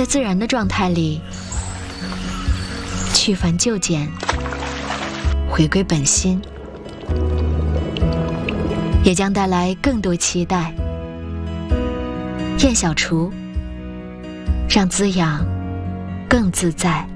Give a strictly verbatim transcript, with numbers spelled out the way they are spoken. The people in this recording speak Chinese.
在自然的状态里去繁就简，回归本心，也将带来更多期待。燕小厨，让滋养更自在。